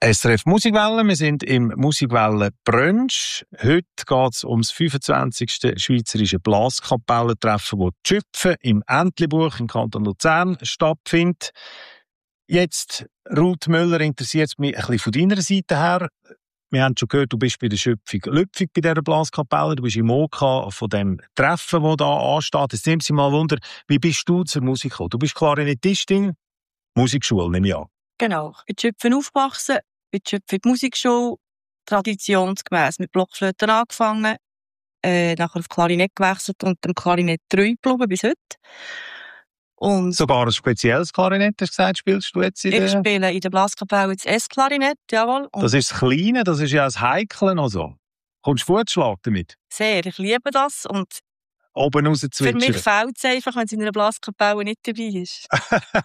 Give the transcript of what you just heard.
SRF Musikwelle, wir sind im Musikwelle-Brunch. Heute geht es um das 25. Schweizerische Blaskapellentreffen, das Tschüpfen im Entlebuch im Kanton Luzern stattfindet. Jetzt, Ruth Müller, interessiert es mich ein bisschen von deiner Seite her. Wir haben schon gehört, du bist bei der Schöpfung Lüpfig bei dieser Blaskapelle. Du bist im OK von dem Treffen, das hier ansteht. Jetzt nimmt sie mal Wunder, wie bist du zur Musik gekommen? Du bist Klarinettistin, Musikschule, nehme ich an. Genau. Ich bin in Schöpfen aufgewachsen, in Schöpfen Musikschule, traditionsgemäss mit Blockflöte angefangen, nachher auf Klarinett gewechselt und dem Klarinett treu geblieben bis heute. Und Sogar ein spezielles Klarinett, hast du gesagt, spielst du jetzt in der... Ich spiele in der Blaskapelle das S-Klarinett, jawohl. Und das ist das Kleine, das ist ja das Heikle noch so. Kommst du Fußschlag damit? sehr, ich liebe das und oben raus zwitschern. für mich fehlt es einfach, wenn es in einer Blaskapelle nicht dabei ist.